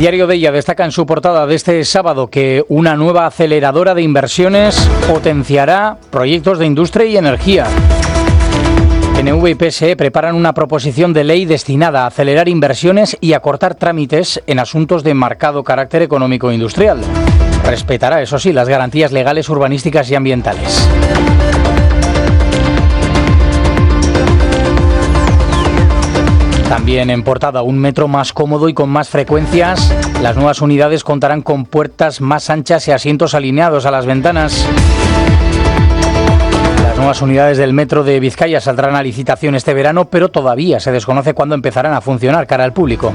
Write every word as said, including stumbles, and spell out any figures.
Diario de ella destaca en su portada de este sábado que una nueva aceleradora de inversiones potenciará proyectos de industria y energía. P N V y P S E preparan una proposición de ley destinada a acelerar inversiones y acortar trámites en asuntos de marcado carácter económico e industrial. Respetará, eso sí, las garantías legales, urbanísticas y ambientales. También en portada, un metro más cómodo y con más frecuencias. Las nuevas unidades contarán con puertas más anchas y asientos alineados a las ventanas. Las nuevas unidades del metro de Vizcaya saldrán a licitación este verano, pero todavía se desconoce cuándo empezarán a funcionar cara al público.